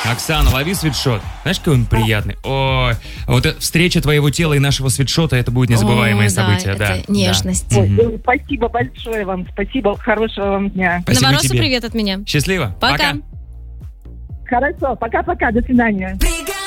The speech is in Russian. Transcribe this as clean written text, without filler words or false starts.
Оксана, лови свитшот. Знаешь, какой он приятный? Ой, а вот встреча твоего тела и нашего свитшота, это будет незабываемое событие. Да, это нежность. Да. Спасибо большое вам, спасибо, хорошего вам дня. Спасибо Новоросу тебе. привет от меня. Счастливо. Пока. Хорошо, пока-пока, до свидания.